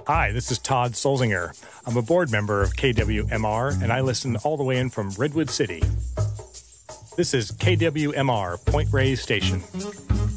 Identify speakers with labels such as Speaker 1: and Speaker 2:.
Speaker 1: Hi, this is Todd Solzinger. I'm a board member of KWMR, and I listen all the way in from Redwood City. This is KWMR, Point Reyes Station.